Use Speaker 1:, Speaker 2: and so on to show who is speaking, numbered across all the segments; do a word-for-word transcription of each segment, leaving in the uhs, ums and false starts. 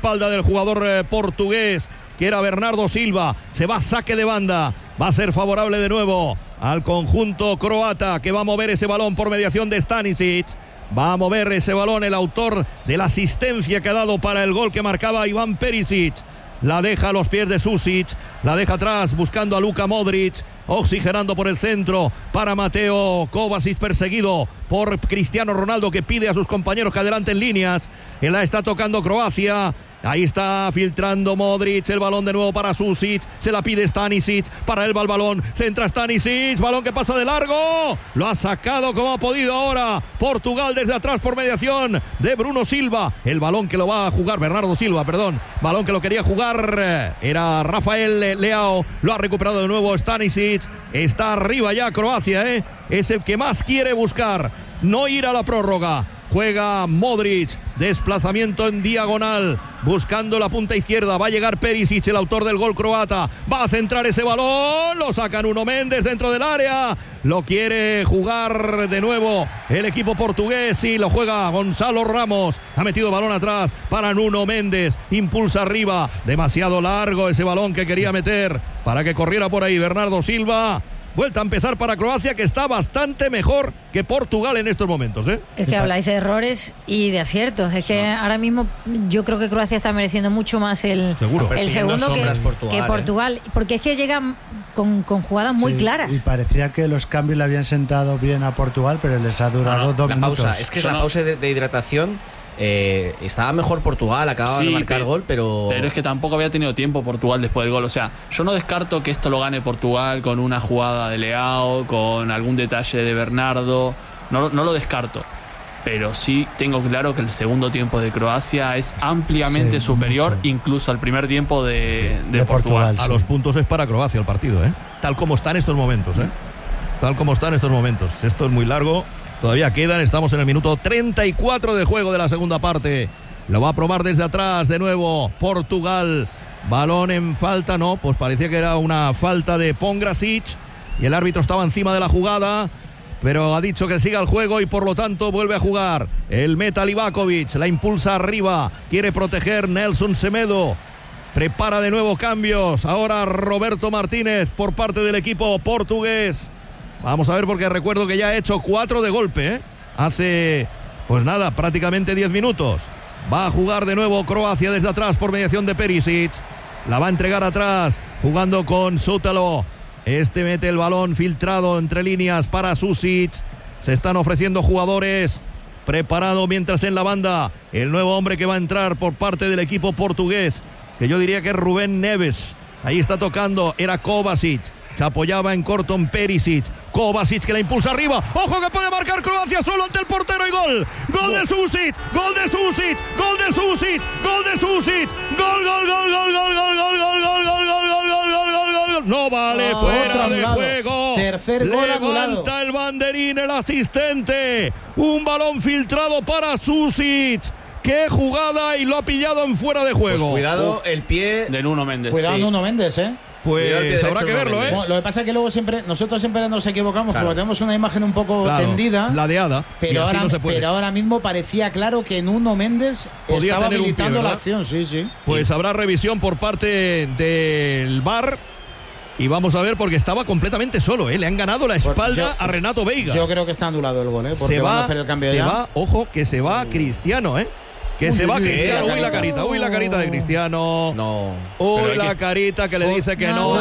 Speaker 1: espalda del jugador eh, portugués, que era Bernardo Silva. Se va a saque de banda. Va a ser favorable de nuevo al conjunto croata, que va a mover ese balón por mediación de Stanisic. Va a mover ese balón el autor de la asistencia que ha dado para el gol que marcaba Iván Perisic. La deja a los pies de Susic, la deja atrás buscando a Luka Modric, oxigenando por el centro para Mateo Kovacic, perseguido por Cristiano Ronaldo, que pide a sus compañeros que adelanten líneas. Él la está tocando Croacia. Ahí está filtrando Modric, el balón de nuevo para Susic, se la pide Stanisic, para él va el balón, centra Stanisic, balón que pasa de largo, lo ha sacado como ha podido ahora Portugal desde atrás por mediación de Bruno Silva, el balón que lo va a jugar, Bernardo Silva, perdón, balón que lo quería jugar, era Rafael Leao, lo ha recuperado de nuevo Stanisic, está arriba ya Croacia, ¿eh? Es el que más quiere buscar, no ir a la prórroga. Juega Modric, desplazamiento en diagonal, buscando la punta izquierda, va a llegar Perisic, el autor del gol croata, va a centrar ese balón, lo saca Nuno Méndez dentro del área, lo quiere jugar de nuevo el equipo portugués y lo juega Gonzalo Ramos, ha metido balón atrás para Nuno Méndez, impulsa arriba, demasiado largo ese balón que quería meter para que corriera por ahí Bernardo Silva. Vuelta a empezar para Croacia, que está bastante mejor que Portugal en estos momentos, ¿eh?
Speaker 2: Es que habláis de errores y de aciertos. Es que no. ahora mismo yo creo que Croacia está mereciendo mucho más el, el segundo que Portugal, que Portugal ¿eh? Porque es que llegan con, con jugadas muy
Speaker 3: sí,
Speaker 2: claras.
Speaker 3: Y parecía que los cambios le habían sentado bien a Portugal, pero les ha durado no, no, dos
Speaker 4: la
Speaker 3: minutos.
Speaker 4: Pausa. Es que es la
Speaker 5: no.
Speaker 4: pausa de, de hidratación. Eh, estaba mejor Portugal, acababa sí, de marcar
Speaker 5: pero,
Speaker 4: gol, pero...
Speaker 5: Pero es que tampoco había tenido tiempo Portugal después del gol. O sea, yo no descarto que esto lo gane Portugal con una jugada de Leao, con algún detalle de Bernardo. No, no lo descarto. Pero sí tengo claro que el segundo tiempo de Croacia es ampliamente sí, superior, mucho. incluso al primer tiempo de, sí, de, de Portugal. Portugal
Speaker 1: sí. A los puntos es para Croacia el partido, ¿eh? Tal como está en estos momentos, ¿eh? Tal como está en estos momentos. Esto es muy largo. Todavía quedan, estamos en el minuto treinta y cuatro de juego de la segunda parte. Lo va a probar desde atrás de nuevo Portugal. Balón en falta, no, pues parecía que era una falta de Pongrasic y el árbitro estaba encima de la jugada, pero ha dicho que siga el juego y por lo tanto vuelve a jugar el meta Livakovic, la impulsa arriba, quiere proteger Nelson Semedo. Prepara de nuevo cambios. Ahora Roberto Martínez por parte del equipo portugués. Vamos a ver, porque recuerdo que ya ha hecho cuatro de golpe, ¿eh? Hace, pues nada, prácticamente diez minutos. Va a jugar de nuevo Croacia desde atrás por mediación de Perisic. La va a entregar atrás, jugando con Sútalo. Este mete el balón filtrado entre líneas para Susic. Se están ofreciendo jugadores. Preparado mientras en la banda el nuevo hombre que va a entrar por parte del equipo portugués, que yo diría que es Rubén Neves. Ahí está tocando, era Kovacic. Se apoyaba en corto en Perisic. Kovacic que la impulsa arriba. ¡Ojo que puede marcar Croacia solo ante el portero y gol! ¡Gol de Susic! ¡Gol de Susic! ¡Gol de Susic! ¡Gol de Susic! ¡Gol, gol, gol, gol, gol, gol, gol, gol, gol, gol, gol, gol, gol, gol, gol, gol! ¡No vale! ¡Fuera de juego!
Speaker 6: Tercer gol anulado.
Speaker 1: Levanta el banderín el asistente. Un balón filtrado para Susic. ¡Qué jugada! Y lo ha pillado en fuera de juego.
Speaker 4: Pues cuidado, Uf. el pie
Speaker 5: de Nuno Méndez.
Speaker 6: Cuidado,
Speaker 5: sí.
Speaker 6: Nuno Méndez, ¿eh?
Speaker 1: Pues habrá que verlo, ¿eh?
Speaker 6: Bueno, lo que pasa es que luego siempre, nosotros siempre nos equivocamos, claro. Porque tenemos una imagen un poco claro, tendida.
Speaker 1: Ladeada.
Speaker 6: Pero ahora, no pero ahora mismo parecía claro que Nuno Méndez Podía estaba habilitando pie, la acción, sí, sí.
Speaker 1: Pues sí. Habrá revisión por parte del V A R. Y vamos a ver, porque estaba completamente solo, ¿eh? Le han ganado la espalda yo, a Renato Veiga.
Speaker 6: Yo creo que está anulado el gol, ¿eh? Porque
Speaker 1: se va,
Speaker 6: van a hacer el cambio
Speaker 1: se
Speaker 6: ya.
Speaker 1: va, ojo, que se va Cristiano, ¿eh? Que uy, se va uy, Cristiano, uy la carita, uy la carita de Cristiano.
Speaker 4: No.
Speaker 1: Uy la carita que le dice que no.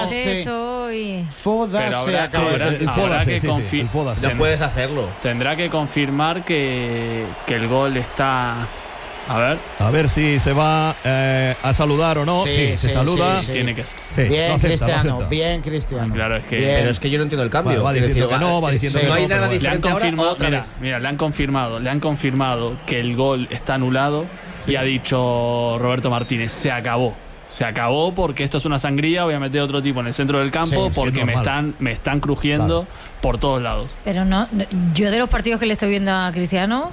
Speaker 6: Fodase acaba de
Speaker 5: hacer. Habrá que confirmar.
Speaker 4: No puedes hacerlo.
Speaker 5: Tendrá que confirmar que, que el gol está. A ver.
Speaker 1: A ver si se va eh, a saludar o no.
Speaker 6: Sí,
Speaker 1: sí,
Speaker 6: sí
Speaker 1: se saluda.
Speaker 5: Sí, sí. Tiene que
Speaker 1: sí,
Speaker 6: bien,
Speaker 1: no acepta,
Speaker 6: Cristiano,
Speaker 1: no
Speaker 6: bien, Cristiano.
Speaker 5: Claro, es que.
Speaker 6: Bien.
Speaker 4: Pero es que yo no entiendo el cambio.
Speaker 1: Va, va diciendo
Speaker 4: decir,
Speaker 1: que no, va diciendo
Speaker 4: sí,
Speaker 1: que
Speaker 4: no.
Speaker 1: no
Speaker 4: hay nada
Speaker 5: le han confirmado,
Speaker 4: otra
Speaker 5: mira,
Speaker 4: vez.
Speaker 5: mira, le han confirmado, le han confirmado que el gol está anulado sí. Y ha dicho Roberto Martínez, se acabó. Se acabó porque esto es una sangría, voy a meter otro tipo en el centro del campo sí, porque me están, me están crujiendo claro. por todos lados.
Speaker 2: Pero no, yo de los partidos que le estoy viendo a Cristiano,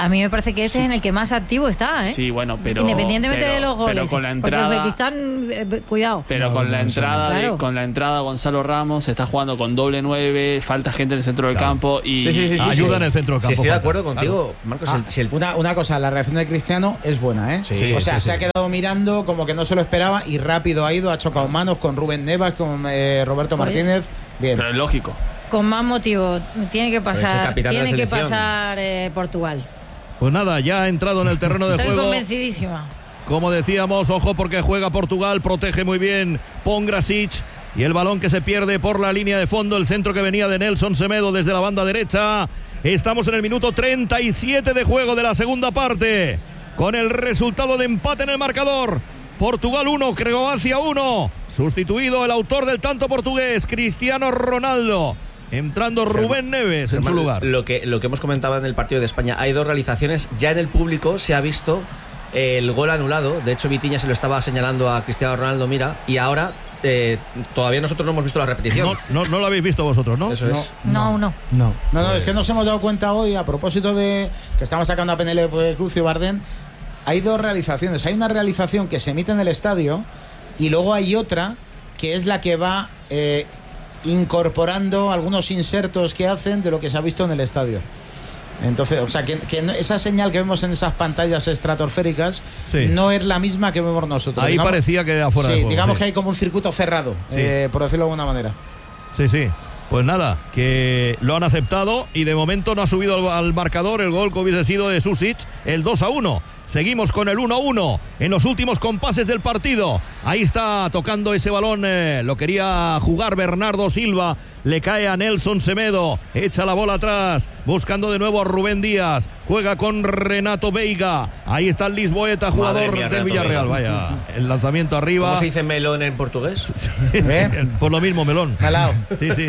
Speaker 2: a mí me parece que ese sí. es en el que más activo está, ¿eh?
Speaker 5: Sí, bueno, pero
Speaker 2: independientemente
Speaker 5: pero,
Speaker 2: de los goles.
Speaker 5: Pero con la entrada,
Speaker 2: porque Uzbekistán, eh, cuidado.
Speaker 5: Pero no, con la entrada, claro. de, con la entrada Gonzalo Ramos está jugando con doble nueve, falta gente en el centro del claro. campo y
Speaker 1: sí, sí, sí, sí, ayuda sí. en el centro del campo.
Speaker 4: Sí, estoy
Speaker 1: falta.
Speaker 4: de acuerdo contigo, claro. Marcos.
Speaker 6: Ah,
Speaker 4: el, si el...
Speaker 6: una, una cosa, la reacción de Cristiano es buena, ¿eh?
Speaker 4: Sí,
Speaker 6: o sea,
Speaker 4: sí,
Speaker 6: se
Speaker 4: sí.
Speaker 6: ha quedado mirando como que no se lo esperaba y rápido ha ido, ha chocado manos con Rubén Nevas, con eh, Roberto pues, Martínez. Bien.
Speaker 5: Pero es lógico.
Speaker 2: Con más motivo, tiene que pasar, tiene que pasar eh, Portugal.
Speaker 1: Pues nada, ya ha entrado en el terreno de
Speaker 2: Estoy
Speaker 1: juego.
Speaker 2: Estoy convencidísima.
Speaker 1: Como decíamos, ojo porque juega Portugal, protege muy bien Pongrasic. Y el balón que se pierde por la línea de fondo, el centro que venía de Nelson Semedo desde la banda derecha. Estamos en el minuto treinta y siete de juego de la segunda parte, con el resultado de empate en el marcador. Portugal uno, Croacia uno. Sustituido el autor del tanto portugués, Cristiano Ronaldo. Entrando Rubén Neves Germán, en su lugar.
Speaker 4: Lo que, lo que hemos comentado en el partido de España, hay dos realizaciones. Ya en el público se ha visto el gol anulado. De hecho, Vitinha se lo estaba señalando a Cristiano Ronaldo, mira. Y ahora eh, todavía nosotros no hemos visto la repetición.
Speaker 1: No, no, no lo habéis visto vosotros, ¿no?
Speaker 4: Eso es.
Speaker 2: No, no.
Speaker 6: No, no, no, no es que nos hemos dado cuenta hoy, a propósito de que estamos sacando a Penélope Cruz y Bardén. Hay dos realizaciones. Hay una realización que se emite en el estadio y luego hay otra que es la que va eh, incorporando algunos insertos que hacen de lo que se ha visto en el estadio. Entonces, o sea, que, que esa señal que vemos en esas pantallas estratosféricas sí. no es la misma que vemos nosotros.
Speaker 1: Ahí digamos, parecía que era fuera
Speaker 6: sí,
Speaker 1: de juego.
Speaker 6: Digamos
Speaker 1: sí.
Speaker 6: que hay como un circuito cerrado, sí. eh, por decirlo de alguna manera.
Speaker 1: Sí, sí. Pues nada, que lo han aceptado y de momento no ha subido al, al marcador el gol que hubiese sido de Susic, el dos a uno. Seguimos con el uno a uno en los últimos compases del partido. Ahí está tocando ese balón, eh, lo quería jugar Bernardo Silva, le cae a Nelson Semedo, echa la bola atrás, buscando de nuevo a Rubén Díaz, juega con Renato Veiga, ahí está el Lisboeta, jugador mía, del Villarreal, Veiga. Vaya, el lanzamiento arriba.
Speaker 4: ¿Cómo se dice melón en portugués?
Speaker 1: ¿Eh? Por lo mismo, melón.
Speaker 6: Malao.
Speaker 1: Sí, sí.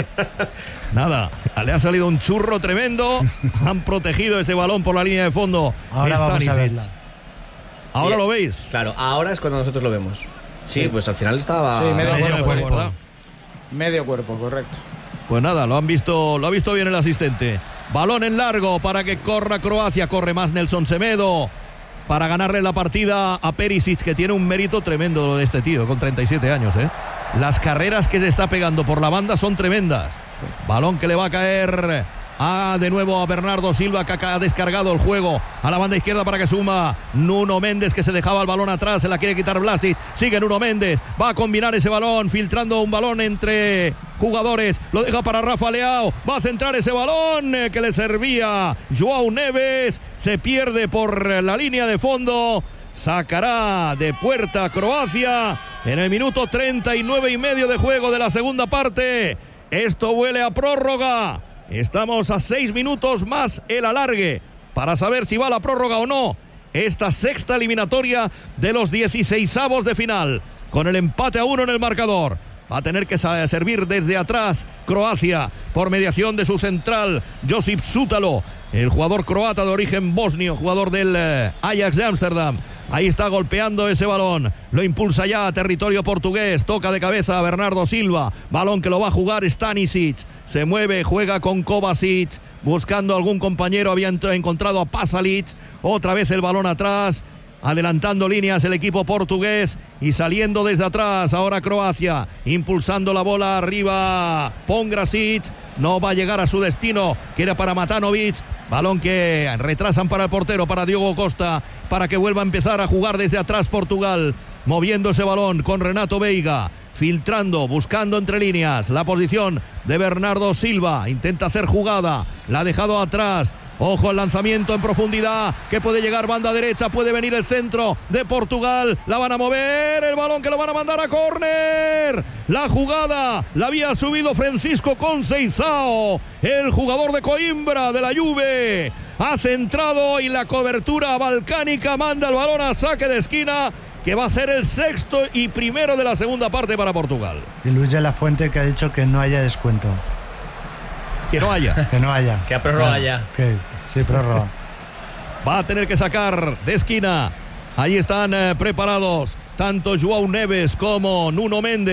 Speaker 1: Nada, le ha salido un churro tremendo, han protegido ese balón por la línea de fondo.
Speaker 3: Ahora vamos a verla.
Speaker 1: ¿Ahora lo veis?
Speaker 4: Claro, ahora es cuando nosotros lo vemos. Sí, sí. Pues al final estaba...
Speaker 6: Sí, medio, medio cuerpo, cuerpo.
Speaker 1: ¿verdad?
Speaker 6: Medio cuerpo, correcto.
Speaker 1: Pues nada, lo han visto, lo ha visto bien el asistente. Balón en largo para que corra Croacia, corre más Nelson Semedo para ganarle la partida a Perisic, que tiene un mérito tremendo lo de este tío, con treinta y siete años, ¿eh? Las carreras que se está pegando por la banda son tremendas. Balón que le va a caer a de nuevo a Bernardo Silva, que ha descargado el juego a la banda izquierda para que suma Nuno Méndez, que se dejaba el balón atrás, se la quiere quitar Vlasic, sigue Nuno Méndez, va a combinar ese balón, filtrando un balón entre jugadores, lo deja para Rafa Leao, va a centrar ese balón eh, que le servía Joao Neves, se pierde por la línea de fondo, sacará de puerta Croacia en el minuto treinta y nueve y medio de juego de la segunda parte. Esto huele a prórroga. Estamos a seis minutos más el alargue para saber si va a la prórroga o no esta sexta eliminatoria de los dieciseisavos de final, con el empate a uno en el marcador. Va a tener que servir desde atrás Croacia por mediación de su central Josip Sútalo, el jugador croata de origen bosnio, jugador del eh, Ajax de Ámsterdam. Ahí está golpeando ese balón, lo impulsa ya a territorio portugués, toca de cabeza a Bernardo Silva, balón que lo va a jugar Stanisic, se mueve, juega con Kovacic, buscando algún compañero, había encontrado a Pasalic, otra vez el balón atrás, adelantando líneas el equipo portugués y saliendo desde atrás ahora Croacia, impulsando la bola arriba Pongrasic, no va a llegar a su destino, que era para Matanovic, balón que retrasan para el portero, para Diogo Costa, para que vuelva a empezar a jugar desde atrás Portugal, moviendo ese balón con Renato Veiga, filtrando, buscando entre líneas la posición de Bernardo Silva, intenta hacer jugada, la ha dejado atrás. Ojo al lanzamiento en profundidad, que puede llegar banda derecha, puede venir el centro de Portugal, la van a mover, el balón que lo van a mandar a córner. La jugada la había subido Francisco Conceição, el jugador de Coimbra de la Juve. Ha centrado y la cobertura balcánica manda el balón a saque de esquina, que va a ser el sexto y primero de la segunda parte para Portugal.
Speaker 3: Y Luis de la Fuente, que ha dicho que no haya descuento.
Speaker 1: Que no haya.
Speaker 3: Que no haya.
Speaker 4: Que a prórroga ya.
Speaker 3: Que, sí, prórroga.
Speaker 1: Va a tener que sacar de esquina. Ahí están eh, preparados tanto Joao Neves como Nuno Méndez.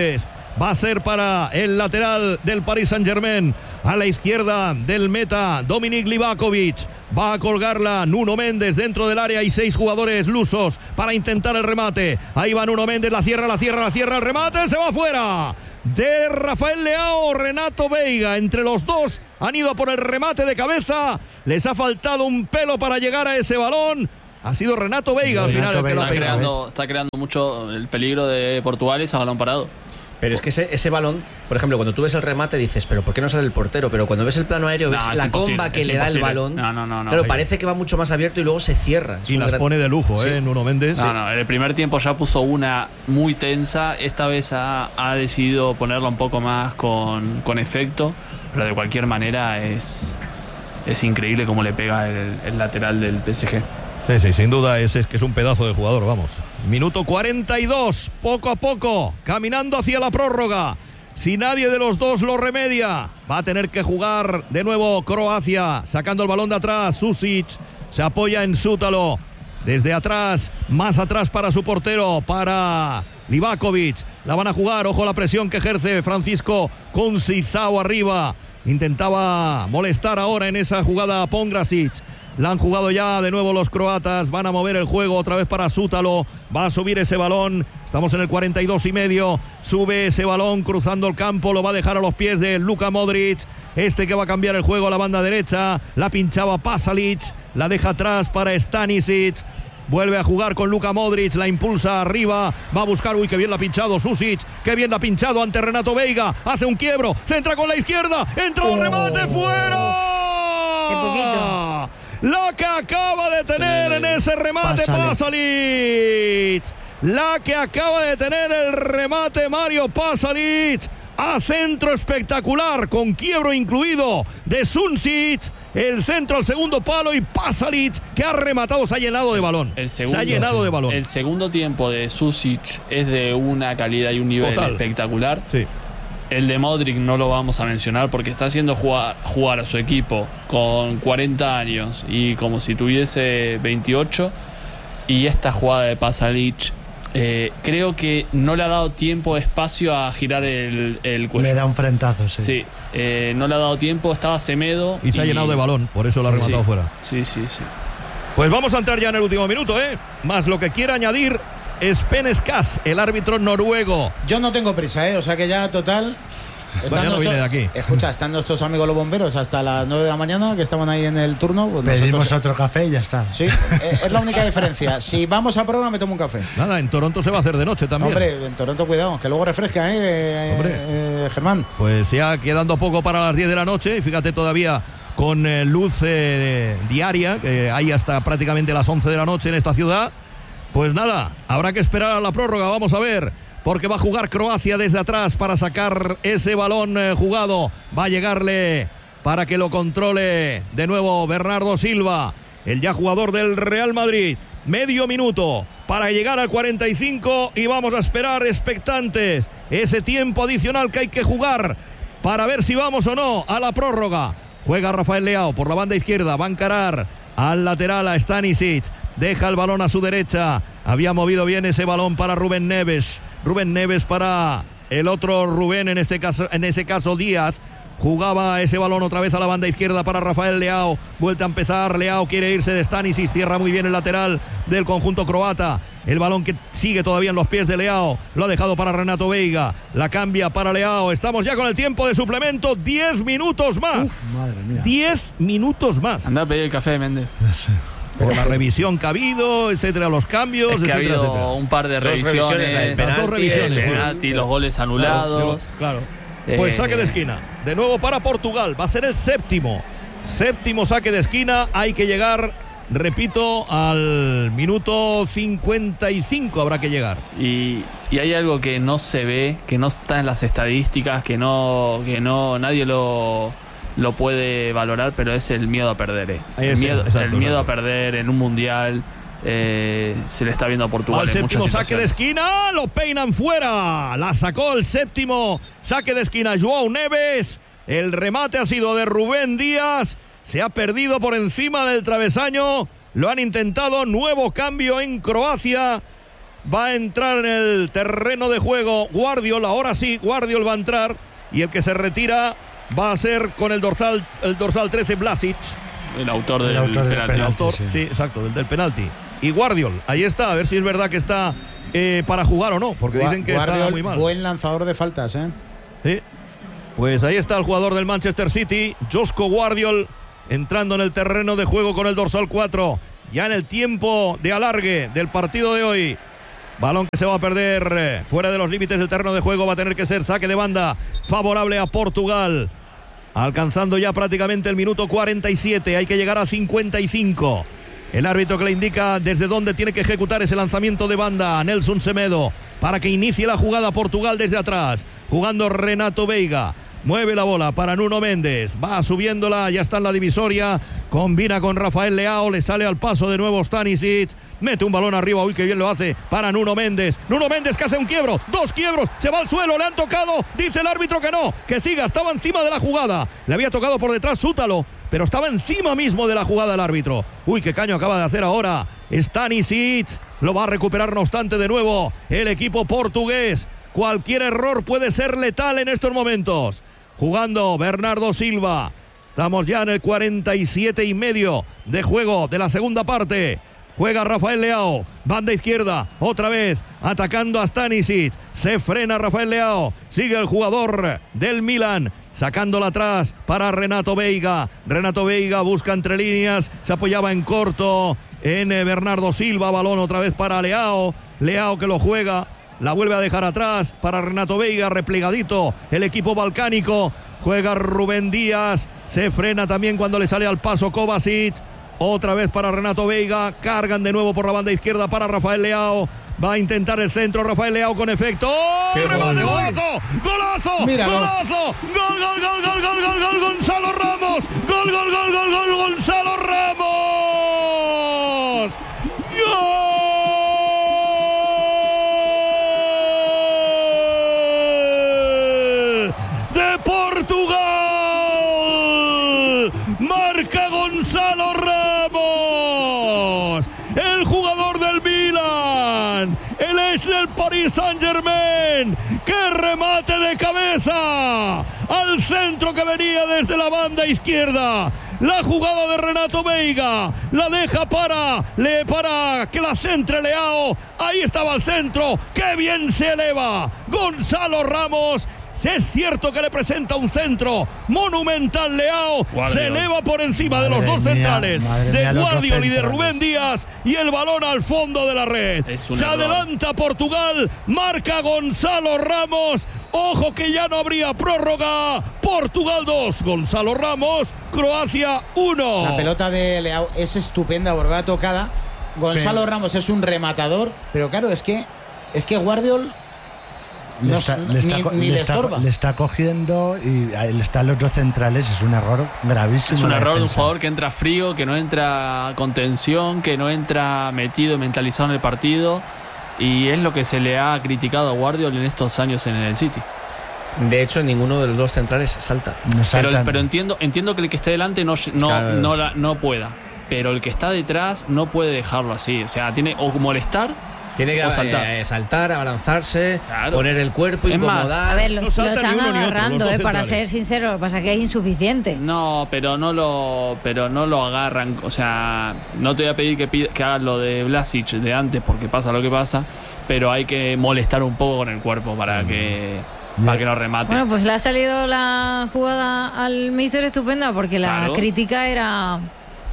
Speaker 1: Va a ser para el lateral del Paris Saint-Germain. A la izquierda del meta, Dominik Livakovic. Va a colgarla Nuno Méndez dentro del área. Hay seis jugadores lusos para intentar el remate. Ahí va Nuno Méndez, la cierra, la cierra, la cierra, el remate, se va fuera. De Rafael Leao, Renato Veiga. Entre los dos han ido por el remate de cabeza. Les ha faltado un pelo para llegar a ese balón. Ha sido Renato Veiga al final el que lo ha
Speaker 5: está, creando, está creando mucho el peligro de Portugal ese balón parado.
Speaker 4: Pero es que ese, ese balón, por ejemplo, cuando tú ves el remate dices, pero ¿por qué no sale el portero? Pero cuando ves el plano aéreo, ves no, la comba que le da el balón.
Speaker 5: No, no, no, no,
Speaker 4: claro, parece que va mucho más abierto y luego se cierra.
Speaker 1: Es y las gran... pone de lujo, ¿eh? Sí. Nuno Méndez.
Speaker 5: No, no, en el primer tiempo ya puso una muy tensa. Esta vez ha, ha decidido ponerla un poco más con, con efecto. Pero de cualquier manera es, es increíble cómo le pega el, el lateral del P S G.
Speaker 1: Sí, sí, sin duda es, es que es un pedazo de jugador, vamos. Minuto cuarenta y dos, poco a poco, caminando hacia la prórroga. Si nadie de los dos lo remedia, va a tener que jugar de nuevo Croacia, sacando el balón de atrás. Susic se apoya en Sútalo. Desde atrás, más atrás para su portero, para Livakovic. La van a jugar, ojo la presión que ejerce Francisco Conceição arriba. Intentaba molestar ahora en esa jugada a Pongrasic. La han jugado ya de nuevo los croatas. Van a mover el juego otra vez para Sútalo. Va a subir ese balón. Estamos en el cuarenta y dos y medio. Sube ese balón cruzando el campo. Lo va a dejar a los pies de Luka Modric. Este que va a cambiar el juego a la banda derecha. La pinchaba Pasalic. La deja atrás para Stanisic. Vuelve a jugar con Luka Modric. La impulsa arriba. Va a buscar. Uy, qué bien la ha pinchado Susic. Qué bien la ha pinchado ante Renato Veiga. Hace un quiebro. Centra con la izquierda. Entra el oh. remate. ¡Fuera!
Speaker 2: ¡Qué poquito!
Speaker 1: La que acaba de tener en ese remate Pasalic. La que acaba de tener el remate Mario Pasalic. A centro espectacular, con quiebro incluido de Susic. El centro al segundo palo y Pasalic, que ha rematado, se ha llenado de balón.
Speaker 5: El segundo,
Speaker 1: se ha llenado
Speaker 5: sí.
Speaker 1: de balón.
Speaker 5: El segundo tiempo de Susic es de una calidad y un nivel Total. espectacular.
Speaker 1: Sí.
Speaker 5: El de Modric no lo vamos a mencionar porque está haciendo jugar, jugar a su equipo con cuarenta años y como si tuviese veintiocho. Y esta jugada de Pasalic, eh, creo que no le ha dado tiempo, espacio a girar el, el cuello.
Speaker 3: Le da un frentazo, sí.
Speaker 5: Sí, eh, no le ha dado tiempo, estaba Semedo.
Speaker 1: Y se y... ha llenado de balón, por eso lo ha rematado
Speaker 5: sí,
Speaker 1: fuera.
Speaker 5: Sí, sí, sí.
Speaker 1: Pues vamos a entrar ya en el último minuto, ¿eh? Más lo que quiera añadir Sven Skas, el árbitro noruego.
Speaker 6: Yo no tengo prisa, ¿eh? O sea que ya total.
Speaker 1: Bueno, ya no viene de aquí.
Speaker 6: Escucha, están nuestros amigos los bomberos hasta las nueve de la mañana, que estaban ahí en el turno. Pues
Speaker 3: pedimos
Speaker 6: nosotros...
Speaker 3: otro café y ya está.
Speaker 6: Sí, es la única diferencia. Si vamos a programa, me tomo un café.
Speaker 1: Nada, en Toronto se va a hacer de noche también.
Speaker 6: Hombre, en Toronto cuidado, que luego refresca, ¿eh? Hombre. Eh, Germán.
Speaker 1: Pues ya quedando poco para las diez de la noche, y fíjate todavía con eh, luz eh, diaria, que hay hasta prácticamente las once de la noche en esta ciudad. Pues nada, habrá que esperar a la prórroga, vamos a ver, porque va a jugar Croacia desde atrás para sacar ese balón eh, jugado. Va a llegarle para que lo controle de nuevo Bernardo Silva, el ya jugador del Real Madrid. Medio minuto para llegar al cuarenta y cinco y vamos a esperar expectantes ese tiempo adicional que hay que jugar para ver si vamos o no a la prórroga. Juega Rafael Leao por la banda izquierda, va a encarar al lateral a Stanisic. Deja el balón a su derecha. Había movido bien ese balón para Rubén Neves. Rubén Neves para el otro Rubén, en este caso, en ese caso Díaz. Jugaba ese balón otra vez a la banda izquierda para Rafael Leao. Vuelta a empezar. Leao quiere irse de Stanisic. Cierra muy bien el lateral del conjunto croata. El balón que sigue todavía en los pies de Leao. Lo ha dejado para Renato Veiga. La cambia para Leao. Estamos ya con el tiempo de suplemento. Diez minutos más.
Speaker 3: Uf, madre mía.
Speaker 1: Diez minutos más.
Speaker 5: Anda a pedir el café de Méndez.
Speaker 1: Por la revisión que ha habido, etcétera, los cambios,
Speaker 5: es que
Speaker 1: etcétera,
Speaker 5: ha habido
Speaker 1: etcétera.
Speaker 5: un par de revisiones,
Speaker 4: dos revisiones,
Speaker 5: penalti,
Speaker 1: dos revisiones,
Speaker 5: el penalti, los goles anulados.
Speaker 1: Claro. claro. Pues saque de esquina. De nuevo para Portugal. Va a ser el séptimo. Séptimo saque de esquina. Hay que llegar, repito, al minuto cincuenta y cinco habrá que llegar.
Speaker 5: Y, y hay algo que no se ve, que no está en las estadísticas, que no, que no nadie lo, lo puede valorar, pero es el miedo a perder. Eh. El,
Speaker 1: Ese,
Speaker 5: miedo,
Speaker 1: exacto,
Speaker 5: el miedo
Speaker 1: exacto.
Speaker 5: a perder en un mundial. Eh, se le está viendo a Portugal.
Speaker 1: Al
Speaker 5: en
Speaker 1: séptimo
Speaker 5: muchas
Speaker 1: saque de esquina, lo peinan fuera. La sacó el séptimo saque de esquina João Neves. El remate ha sido de Rubén Díaz. Se ha perdido por encima del travesaño. Lo han intentado. Nuevo cambio en Croacia. Va a entrar en el terreno de juego Guardiol. Ahora sí, Guardiol va a entrar. Y el que se retira va a ser con el dorsal, el dorsal trece, Blasic.
Speaker 5: El autor del,
Speaker 3: el autor del
Speaker 5: penalti.
Speaker 1: El autor,
Speaker 3: sí.
Speaker 1: sí, exacto, del, del penalti. Y Guardiol, ahí está, a ver si es verdad que está eh, para jugar o no, porque
Speaker 6: Gua-
Speaker 1: dicen que
Speaker 6: Guardiol,
Speaker 1: está muy mal.
Speaker 6: Buen lanzador de faltas, ¿eh?
Speaker 1: Sí. Pues ahí está el jugador del Manchester City, Josko Guardiol, entrando en el terreno de juego con el dorsal cuatro. Ya en el tiempo de alargue del partido de hoy. Balón que se va a perder eh, fuera de los límites del terreno de juego. Va a tener que ser saque de banda favorable a Portugal. Alcanzando ya prácticamente el minuto cuarenta y siete. Hay que llegar a cincuenta y cinco. El árbitro que le indica desde dónde tiene que ejecutar ese lanzamiento de banda a Nelson Semedo para que inicie la jugada Portugal desde atrás. Jugando Renato Veiga. Mueve la bola para Nuno Méndez. Va subiéndola, ya está en la divisoria. Combina con Rafael Leao. Le sale al paso de nuevo Stanisic. Mete un balón arriba. Uy, qué bien lo hace para Nuno Méndez. Nuno Méndez que hace un quiebro. Dos quiebros. Se va al suelo. Le han tocado. Dice el árbitro que no. Que siga. Estaba encima de la jugada. Le había tocado por detrás Sútalo. Pero estaba encima mismo de la jugada el árbitro. Uy, qué caño acaba de hacer ahora Stanisic. Lo va a recuperar no obstante de nuevo el equipo portugués. Cualquier error puede ser letal en estos momentos. Jugando Bernardo Silva. Estamos ya en el cuarenta y siete y medio de juego de la segunda parte. Juega Rafael Leao. Banda izquierda. Otra vez atacando a Stanisic. Se frena Rafael Leao. Sigue el jugador del Milan. Sacándola atrás para Renato Veiga. Renato Veiga busca entre líneas. Se apoyaba en corto en eh, Bernardo Silva. Balón otra vez para Leao. Leao que lo juega. La vuelve a dejar atrás para Renato Veiga, replegadito el equipo balcánico. Juega Rubén Díaz, se frena también cuando le sale al paso Kovacic. Otra vez para Renato Veiga, cargan de nuevo por la banda izquierda para Rafael Leao. Va a intentar el centro Rafael Leao con efecto. ¡Oh! ¡Remate, golazo! ¡Golazo!
Speaker 6: Míralo.
Speaker 1: ¡Golazo! ¡Gol, gol, gol, gol, gol, gol, gol! ¡Gonzalo Ramos! ¡Gol, gol, gol, gol, gol! ¡Gonzalo Ramos! ¡Gol! Portugal, marca Gonzalo Ramos, el jugador del Milan, el ex del Paris Saint-Germain. ¡Qué remate de cabeza! Al centro que venía desde la banda izquierda. La jugada de Renato Veiga la deja para, le para que la centre Leao. Ahí estaba el centro. ¡Qué bien se eleva Gonzalo Ramos! Es cierto que le presenta un centro monumental Leao. Guardiol. Se eleva por encima madre de los dos mía, centrales de Guardiol y de Rubén Díaz. Y el balón al fondo de la red. Se error. Adelanta Portugal. Marca Gonzalo Ramos. Ojo que ya no habría prórroga. Portugal dos, Gonzalo Ramos. Croacia uno.
Speaker 6: La pelota de Leao es estupenda porque va tocada. Gonzalo pero, Ramos es un rematador. Pero claro, es que, es que Guardiol...
Speaker 3: Le
Speaker 6: No,
Speaker 3: está, le, está,
Speaker 6: ni, ni
Speaker 3: le,
Speaker 6: le,
Speaker 3: está,
Speaker 6: estorba.
Speaker 3: le está cogiendo y están los dos centrales. Es un error gravísimo.
Speaker 5: Es un error de un jugador que entra frío, que no entra con tensión, que no entra metido y mentalizado en el partido. Y es lo que se le ha criticado a Guardiol en estos años en el City.
Speaker 4: De hecho, ninguno de los dos centrales salta.
Speaker 3: No
Speaker 5: pero, pero entiendo, entiendo que el que esté delante no, no, claro. no, la, no pueda. Pero el que está detrás no puede dejarlo así. O sea, tiene o molestar.
Speaker 4: Tiene que saltar, eh, saltar abalanzarse, claro. Poner el cuerpo,
Speaker 2: es
Speaker 4: incomodar.
Speaker 2: Más, a ver, lo, no lo están agarrando, otro, eh, para ser sincero, lo que pasa es que es insuficiente.
Speaker 5: No, pero no lo, pero no lo agarran. O sea, no te voy a pedir que, pida, que hagas lo de Blasic de antes porque pasa lo que pasa, pero hay que molestar un poco con el cuerpo para que... para que no remate.
Speaker 2: Bueno, pues le ha salido la jugada al míster estupenda porque la claro. crítica era...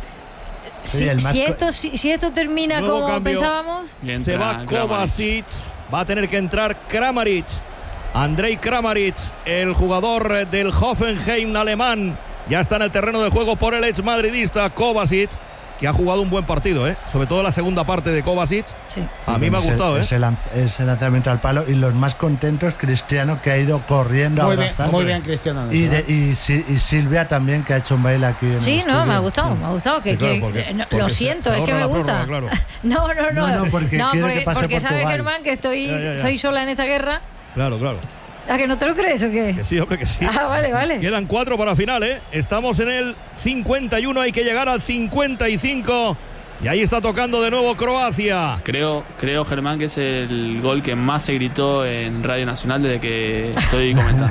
Speaker 2: Si, sí, si, esto, si, si esto termina Nuevo como cambio. pensábamos,
Speaker 1: se va Kovacic, va a tener que entrar Kramaric, Andrej Kramaric, el jugador del Hoffenheim alemán, ya está en el terreno de juego por el ex madridista Kovacic, que ha jugado un buen partido, ¿eh? Sobre todo la segunda parte de Kovacic. Sí. A sí, mí me ha gustado,
Speaker 3: el,
Speaker 1: ¿eh?
Speaker 3: Ese, lanz, ese lanzamiento al palo y los más contentos, Cristiano, que ha ido corriendo
Speaker 6: muy
Speaker 3: a
Speaker 6: bien, muy bien, Cristiano.
Speaker 3: Y, de, y, y Silvia también, que ha hecho un baile aquí en
Speaker 2: sí,
Speaker 3: el
Speaker 2: no,
Speaker 3: estudio.
Speaker 2: me ha gustado, me ha gustado. Que,
Speaker 1: claro,
Speaker 2: que,
Speaker 1: porque,
Speaker 2: no,
Speaker 1: porque
Speaker 2: lo siento,
Speaker 1: se,
Speaker 2: es que me gusta.
Speaker 1: Prórroga, claro.
Speaker 2: no, no, no.
Speaker 3: No, no porque
Speaker 2: no,
Speaker 3: quiere
Speaker 2: porque,
Speaker 3: que pase
Speaker 2: porque
Speaker 3: Portugal.
Speaker 2: sabe, Germán, que estoy
Speaker 1: ya, ya, ya.
Speaker 2: soy sola en esta guerra.
Speaker 1: Claro, claro.
Speaker 2: ¿A que no te lo crees o qué?
Speaker 1: Que sí, hombre, que sí.
Speaker 2: Ah, vale, vale.
Speaker 1: Quedan cuatro para final, ¿eh? Estamos en el cincuenta y uno, hay que llegar al cincuenta y cinco. Y ahí está tocando de nuevo Croacia.
Speaker 5: Creo, creo, Germán, que es el gol que más se gritó en Radio Nacional desde que estoy comentando.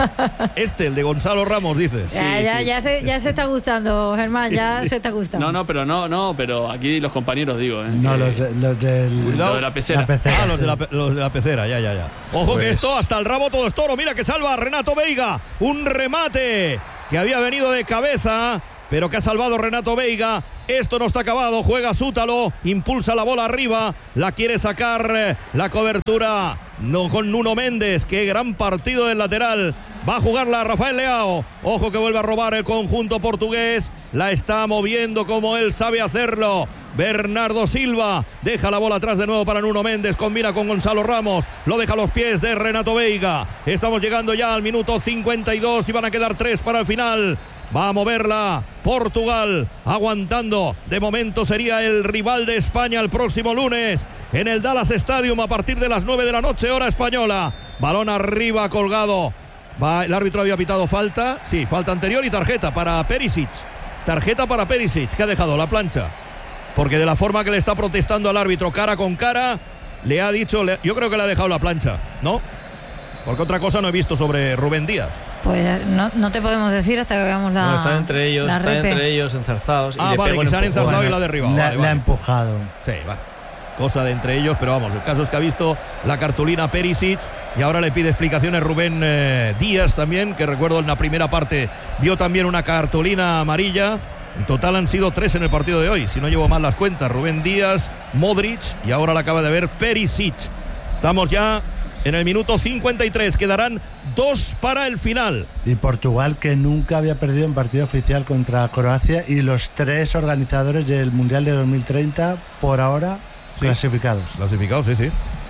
Speaker 1: Este, el de Gonzalo Ramos, dices.
Speaker 2: Ya,
Speaker 5: Sí,
Speaker 2: ya,
Speaker 5: sí,
Speaker 2: ya,
Speaker 5: sí.
Speaker 2: Se, ya se está gustando, Germán, ya se está gustando.
Speaker 5: No, no, pero no, no, pero aquí los compañeros digo. ¿eh?
Speaker 3: No,
Speaker 5: que-
Speaker 3: los, de- los del.
Speaker 5: Lo de la pecera.
Speaker 3: La pecera,
Speaker 1: Ah, los de,
Speaker 3: sí.
Speaker 1: la, pe- los de la pecera, ya, ya, ya. Ojo
Speaker 4: Pues-
Speaker 1: que esto hasta el rabo todo es toro. Mira que salva a Renato Veiga. Un remate que había venido de cabeza, pero que ha salvado Renato Veiga. Esto no está acabado. Juega Sútalo, impulsa la bola arriba, la quiere sacar eh, la cobertura no, con Nuno Méndez. Qué gran partido del lateral. Va a jugarla Rafael Leao. Ojo que vuelve a robar el conjunto portugués. La está moviendo como él sabe hacerlo. Bernardo Silva deja la bola atrás de nuevo para Nuno Méndez, combina con Gonzalo Ramos, lo deja a los pies de Renato Veiga. Estamos llegando ya al minuto cincuenta y dos y van a quedar tres para el final. Va a moverla Portugal, aguantando. De momento sería el rival de España el próximo lunes en el Dallas Stadium a partir de las nueve de la noche, hora española. Balón arriba colgado. Va, el árbitro había pitado falta, sí, falta anterior y tarjeta para Perisic. Tarjeta para Perisic, que ha dejado la plancha. Porque de la forma que le está protestando al árbitro cara con cara, le ha dicho, le, yo creo que le ha dejado la plancha, ¿no? Porque otra cosa no he visto sobre Rubén Díaz.
Speaker 2: Pues no, no te podemos decir hasta que veamos la.
Speaker 4: No, están entre ellos,
Speaker 2: la
Speaker 4: están
Speaker 2: repe.
Speaker 4: entre ellos enzarzados.
Speaker 1: Ah,
Speaker 4: y le
Speaker 1: vale,
Speaker 4: pegó
Speaker 1: que
Speaker 4: un
Speaker 1: se han
Speaker 4: empujón.
Speaker 1: enzarzado y la ha derribado.
Speaker 3: Le,
Speaker 1: Vale,
Speaker 3: le
Speaker 1: vale.
Speaker 3: ha empujado.
Speaker 1: Sí, va. Cosa de entre ellos, pero vamos, el caso es que ha visto la cartulina Perisic y ahora le pide explicaciones Rubén eh, Díaz también, que recuerdo en la primera parte vio también una cartulina amarilla. En total han sido tres en el partido de hoy, si no llevo mal las cuentas. Rubén Díaz, Modric y ahora la acaba de ver Perisic. Estamos ya en el minuto cincuenta y tres, quedarán dos para el final.
Speaker 3: Y Portugal, que nunca había perdido en partido oficial contra Croacia, y los tres organizadores del Mundial de dos mil treinta por ahora
Speaker 1: Sí.
Speaker 3: clasificados.
Speaker 1: Clasificados, sí, sí.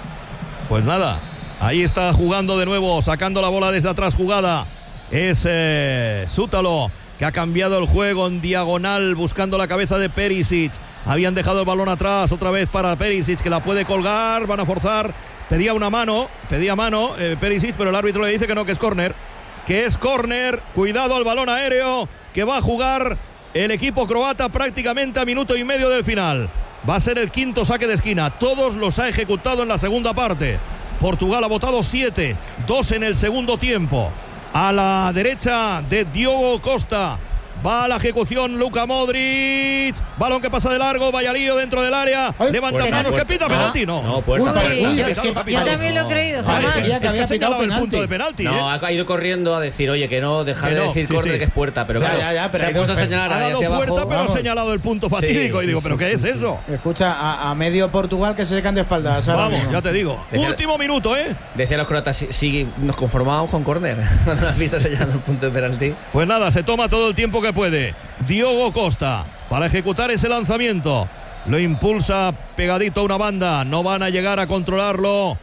Speaker 1: Pues nada, ahí está jugando de nuevo, sacando la bola desde atrás jugada. Es eh, Sútalo, que ha cambiado el juego en diagonal, buscando la cabeza de Perisic. Habían dejado el balón atrás, otra vez para Perisic, que la puede colgar, van a forzar. Pedía una mano, pedía mano eh, Perisic, pero el árbitro le dice que no, que es córner. Que es córner, cuidado al balón aéreo, que va a jugar el equipo croata prácticamente a minuto y medio del final. Va a ser el quinto saque de esquina. Todos los ha ejecutado en la segunda parte. Portugal ha votado siete, dos en el segundo tiempo. A la derecha de Diogo Costa. Va a la ejecución Luka Modric. Balón que pasa de largo, vaya lío dentro del área.
Speaker 6: Ay,
Speaker 1: Levanta
Speaker 4: puerta,
Speaker 1: manos, que
Speaker 4: puerta.
Speaker 1: pita penalti. No,
Speaker 4: No, puerta.
Speaker 6: Uy,
Speaker 2: Uy,
Speaker 6: uy,
Speaker 2: yo,
Speaker 6: es que
Speaker 2: yo
Speaker 6: parece-
Speaker 2: también lo he creído,
Speaker 6: Vale,
Speaker 2: Germán.
Speaker 6: decía que había
Speaker 1: ha señalado
Speaker 6: pitado
Speaker 1: el punto
Speaker 6: penalti.
Speaker 1: de penalti.
Speaker 4: No,
Speaker 1: ¿eh?
Speaker 4: ha ido corriendo a decir, oye, que no, deja
Speaker 1: Que
Speaker 4: de
Speaker 1: no,
Speaker 4: decir
Speaker 1: sí,
Speaker 4: córner,
Speaker 1: sí.
Speaker 4: que es puerta. Pero
Speaker 6: Ya,
Speaker 4: claro,
Speaker 6: ya, ya, pero
Speaker 4: se ha
Speaker 6: hay
Speaker 4: puesto a
Speaker 6: dos-
Speaker 4: señalar
Speaker 1: Ha
Speaker 4: ahí
Speaker 1: dado
Speaker 4: hacia
Speaker 1: puerta,
Speaker 4: abajo.
Speaker 1: pero ha
Speaker 6: vamos.
Speaker 1: señalado el punto fatídico.
Speaker 4: Sí,
Speaker 1: y digo,
Speaker 4: sí,
Speaker 1: ¿pero
Speaker 4: sí,
Speaker 1: qué
Speaker 4: sí,
Speaker 1: es
Speaker 4: sí.
Speaker 1: eso?
Speaker 6: Escucha, a, a medio Portugal que se secan de espaldas. ahora
Speaker 1: Vamos,
Speaker 6: mismo.
Speaker 1: ya te digo.
Speaker 4: Decía-
Speaker 1: Último minuto, ¿eh?
Speaker 4: Decían los croatas, sí, sí, nos conformábamos con córner. Cuando has visto señalando el punto de penalti.
Speaker 1: Pues nada, se toma todo el tiempo que puede. Diogo Costa para ejecutar ese lanzamiento. Lo impulsa pegadito a una banda. No van a llegar a controlarlo.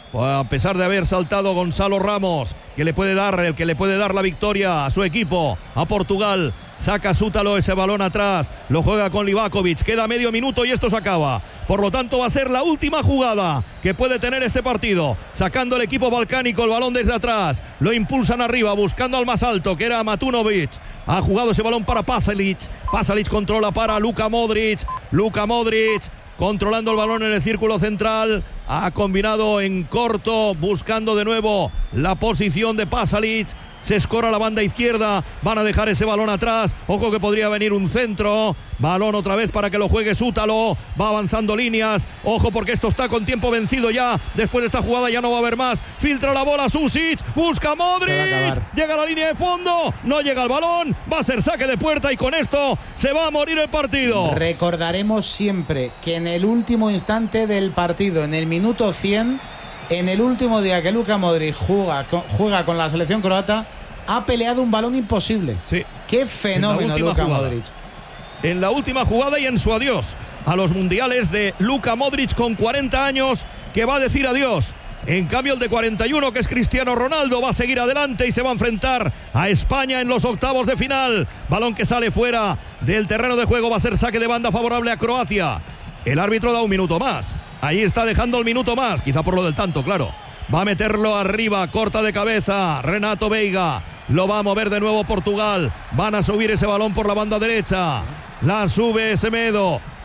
Speaker 1: A pesar de haber saltado Gonzalo Ramos, que le puede dar, el que le puede dar la victoria a su equipo, a Portugal. Saca Sútalo ese balón atrás, lo juega con Livakovic, queda medio minuto y esto se acaba. Por lo tanto va a ser la última jugada que puede tener este partido, sacando el equipo balcánico el balón desde atrás, lo impulsan arriba buscando al más alto, que era Matunovic. Ha jugado ese balón para Pasalic, Pasalic controla para Luka Modric, Luka Modric controlando el balón en el círculo central, ha combinado en corto, buscando de nuevo la posición de Pasalic. Se escora la banda izquierda, van a dejar ese balón atrás, ojo que podría venir un centro, balón otra vez para que lo juegue Sútalo, va avanzando líneas, ojo porque esto está con tiempo vencido ya, después de esta jugada ya no va a haber más, filtra la bola Susic, busca a Modric, llega a la línea de fondo, no llega el balón, va a ser saque de puerta y con esto se va a morir el partido.
Speaker 6: Recordaremos siempre que en el último instante del partido, en el minuto cien, en el último día que Luka Modric juega con, juega con la selección croata, ha peleado un balón imposible.
Speaker 1: Sí.
Speaker 6: Qué fenómeno
Speaker 1: última
Speaker 6: Luka
Speaker 1: jugada.
Speaker 6: Modric.
Speaker 1: En la última jugada y en su adiós a los mundiales de Luka Modric con cuarenta años, que va a decir adiós. En cambio el de cuarenta y uno, que es Cristiano Ronaldo, va a seguir adelante y se va a enfrentar a España en los octavos de final. Balón que sale fuera del terreno de juego, va a ser saque de banda favorable a Croacia. El árbitro da un minuto más. Ahí está dejando el minuto más, quizá por lo del tanto, claro. Va a meterlo arriba, corta de cabeza, Renato Veiga. Lo va a mover de nuevo Portugal. Van a subir ese balón por la banda derecha. La sube Semedo.